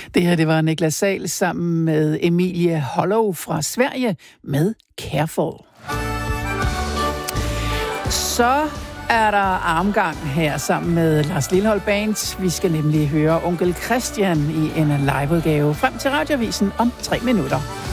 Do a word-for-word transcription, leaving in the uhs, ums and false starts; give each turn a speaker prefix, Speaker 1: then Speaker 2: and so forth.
Speaker 1: Det her, det var Niklas Sahl sammen med Emilie Hollow fra Sverige med Careful. Så er der armgang her sammen med Lars Lilholt Band. Vi skal nemlig høre Onkel Christian i en liveudgave frem til Radioavisen om tre minutter.